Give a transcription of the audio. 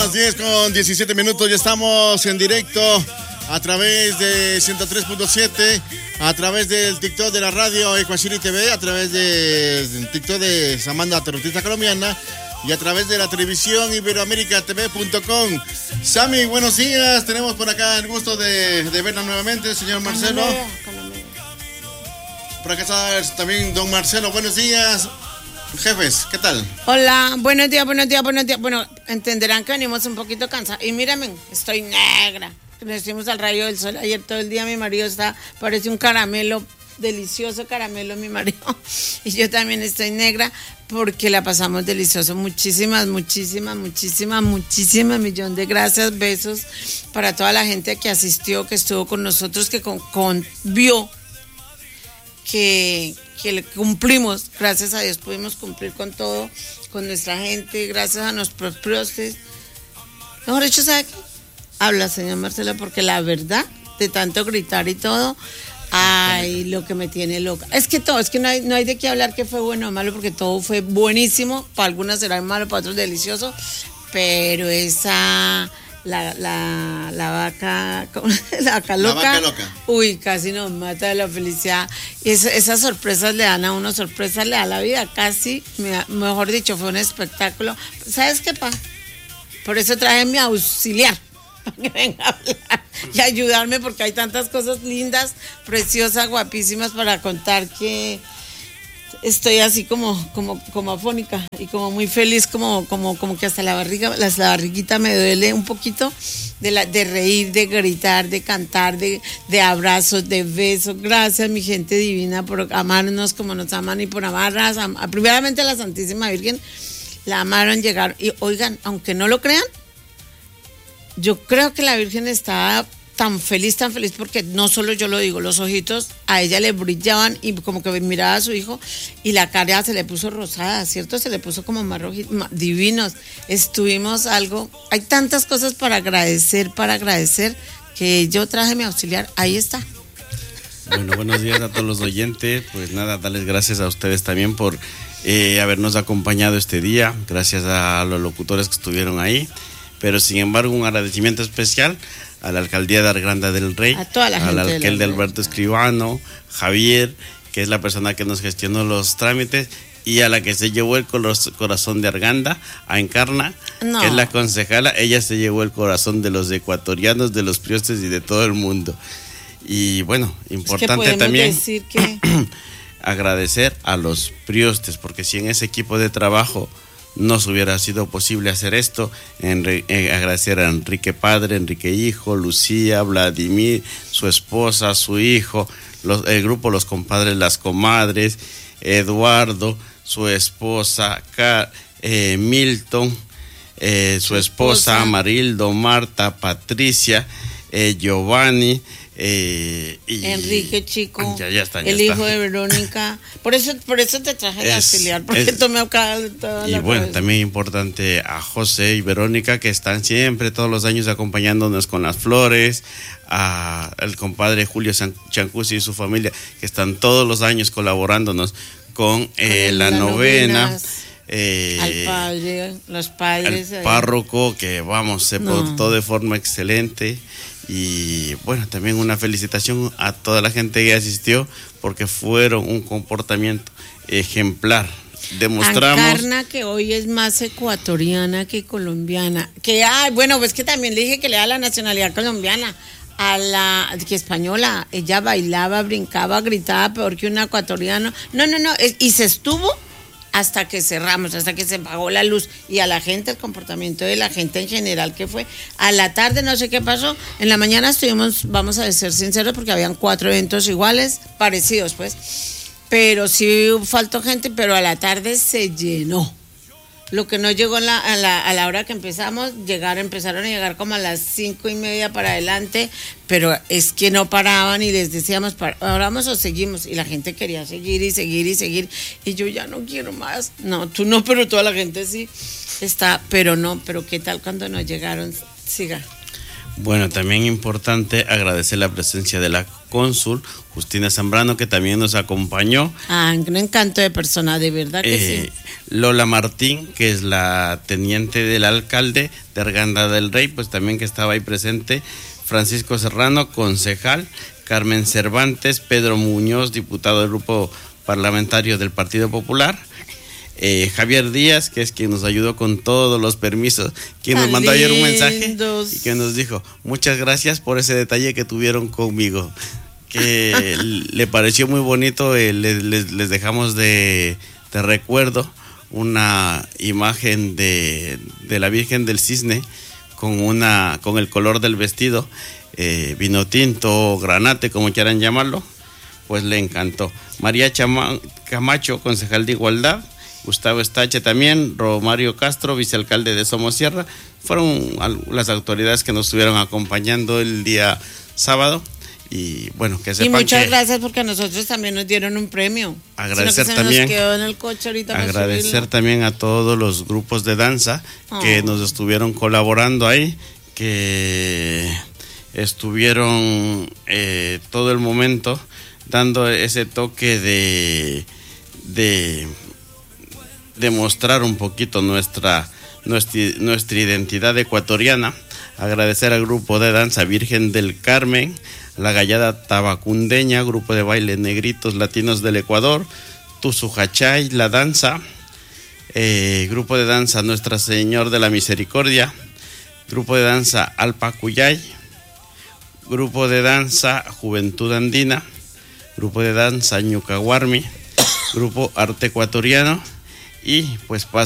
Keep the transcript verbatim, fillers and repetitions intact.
las diez con diecisiete minutos, ya estamos en directo a través de ciento tres punto siete, a través del TikTok de la radio Ecuaciri T V, a través del TikTok de Samantha Terrorista Colombiana y a través de la televisión iberoamérica t v punto com. Sammy, buenos días, tenemos por acá el gusto de, de verla nuevamente, señor Marcelo. Por acá está también don Marcelo, buenos días. Jefes, ¿qué tal? Hola, buenos días, buenos días, buenos días. Bueno, entenderán que venimos un poquito cansados. Y mírame, estoy negra. Nos fuimos al rayo del sol ayer todo el día. Mi marido está, parece un caramelo, delicioso caramelo, mi marido. Y yo también estoy negra porque la pasamos delicioso. Muchísimas, muchísimas, muchísimas, muchísimas millón de gracias, besos para toda la gente que asistió, que estuvo con nosotros, que con, con vio que... que le cumplimos, gracias a Dios pudimos cumplir con todo, con nuestra gente, gracias a nuestros próceres. Mejor dicho, ¿sabe qué? Habla, señor Marcelo, porque la verdad, de tanto gritar y todo, ay, lo que me tiene loca. Es que todo, es que no hay, no hay de qué hablar que fue bueno o malo, porque todo fue buenísimo, para algunas será malo, para otros delicioso, pero esa... La, la, la vaca, la vaca loca. La vaca loca. Uy, casi nos mata de la felicidad. Y es, esas sorpresas le dan a uno, sorpresas le da la vida. Casi, me, mejor dicho, fue un espectáculo. ¿Sabes qué, pa? Por eso traje a mi auxiliar, para que venga a hablar y ayudarme, porque hay tantas cosas lindas, preciosas, guapísimas para contar que estoy así como, como, como afónica y como muy feliz, como, como, como que hasta la barriga, la, la barriguita me duele un poquito de, la, de reír, de gritar, de cantar, de, de abrazos, de besos. Gracias, mi gente divina, por amarnos como nos aman y por amarlas. Am, primeramente a la Santísima Virgen, la amaron, llegaron. Y oigan, aunque no lo crean, yo creo que la Virgen está tan feliz, tan feliz, porque no solo yo lo digo, los ojitos a ella le brillaban y como que miraba a su hijo y la cara se le puso rosada, ¿cierto? Se le puso como más rojito, divinos. Estuvimos algo, hay tantas cosas para agradecer, para agradecer, que yo traje mi auxiliar, ahí está. Bueno, buenos días a todos los oyentes, pues nada, darles gracias a ustedes también por eh, habernos acompañado este día, gracias a los locutores que estuvieron ahí, pero sin embargo un agradecimiento especial a la alcaldía de Arganda del Rey, a toda la gente, al alcalde Alberto Escribano, Javier, que es la persona que nos gestionó los trámites, y a la que se llevó el corazón de Arganda, a Encarna, no. que es la concejala. Ella se llevó el corazón de los ecuatorianos, de los priostes y de todo el mundo. Y bueno, importante es que también decir que... agradecer a los priostes, porque si en ese equipo de trabajo nos hubiera sido posible hacer esto, en, en agradecer a Enrique padre, Enrique hijo, Lucía, Vladimir, su esposa, su hijo, los, el grupo Los Compadres, las Comadres, Eduardo, su esposa, Car, eh, Milton, eh, su esposa, Marildo, Marta, Patricia, eh, Giovanni, Eh, y Enrique Chico, ya, ya está, ya el está. hijo de Verónica. Por eso, por eso te traje el auxiliar, porque es, tomé acá toda y la bueno, cabeza. también importante a José y Verónica, que están siempre, todos los años, acompañándonos con las flores, a el compadre Julio Chancusi y su familia, que están todos los años colaborándonos con eh, la, la novena. Novenas. Eh, al padre, los padres, el párroco, que vamos, se no. portó de forma excelente. Y bueno, también una felicitación a toda la gente que asistió, porque fueron un comportamiento ejemplar. Demostramos. Encarna, que hoy es más ecuatoriana que colombiana. Que ay, bueno, pues que también le dije que le da la nacionalidad colombiana. A la que española, ella bailaba, brincaba, gritaba peor que un ecuatoriano. No, no, no, y se estuvo hasta que cerramos, hasta que se apagó la luz. Y a la gente, el comportamiento de la gente en general, que fue a la tarde, no sé qué pasó. En la mañana estuvimos, vamos a ser sinceros, porque habían cuatro eventos iguales, parecidos pues, pero sí faltó gente, pero a la tarde se llenó. Lo que no llegó a la, a la, a la hora que empezamos, llegaron, empezaron a llegar como a las cinco y media para adelante, pero es que no paraban y les decíamos, ¿paramos o seguimos? Y la gente quería seguir y seguir y seguir, y yo ya no quiero más. No, tú no, pero toda la gente sí está, pero no, pero ¿qué tal cuando no llegaron? Siga. Bueno, también importante agradecer la presencia de la cónsul Justina Zambrano, que también nos acompañó. Ah, un encanto de persona, de verdad que eh, sí. Lola Martín, que es la teniente del alcalde de Arganda del Rey, pues también que estaba ahí presente. Francisco Serrano, concejal. Carmen Cervantes, Pedro Muñoz, diputado del grupo parlamentario del Partido Popular. Eh, Javier Díaz, que es quien nos ayudó con todos los permisos, quien Tan nos mandó ayer un mensaje lindos. y que nos dijo, muchas gracias por ese detalle que tuvieron conmigo, que le pareció muy bonito. eh, les, les, les dejamos de, de recuerdo una imagen de, de la Virgen del Cisne con, una, con el color del vestido, eh, vino tinto o granate, como quieran llamarlo, pues le encantó. María Chama, Camacho, concejal de Igualdad. Gustavo Estache también, Romario Castro, vicealcalde de Somosierra, fueron las autoridades que nos estuvieron acompañando el día sábado. Y bueno, que sepan y muchas que gracias, porque a nosotros también nos dieron un premio. Agradecer Sino que se también, nos quedó en el coche ahorita para agradecer subirlo. también a todos los grupos de danza Oh. que nos estuvieron colaborando ahí, que estuvieron eh, todo el momento dando ese toque de de demostrar un poquito nuestra, nuestra nuestra identidad ecuatoriana. Agradecer al grupo de danza Virgen del Carmen, la Gallada Tabacundeña, grupo de baile Negritos Latinos del Ecuador, Tuzujachay, la danza, eh, grupo de danza Nuestra Señor de la Misericordia, grupo de danza Alpacuyay, grupo de danza Juventud Andina, grupo de danza Ñucahuarmi, grupo Arte Ecuatoriano. Y pues paso